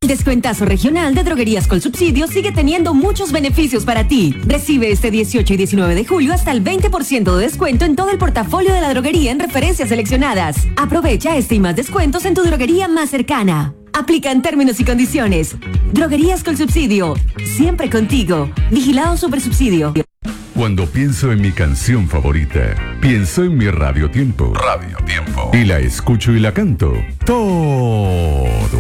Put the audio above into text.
El descuentazo regional de Droguerías Colsubsidio sigue teniendo muchos beneficios para ti. Recibe este 18 y 19 de julio hasta el 20% de descuento en todo el portafolio de la droguería en referencias seleccionadas. Aprovecha este y más descuentos en tu droguería más cercana. Aplican términos y condiciones. Droguerías Colsubsidio, siempre contigo. Vigilado Supersubsidio. Cuando pienso en mi canción favorita, pienso en mi Radio Tiempo. Radio Tiempo. Y la escucho y la canto todo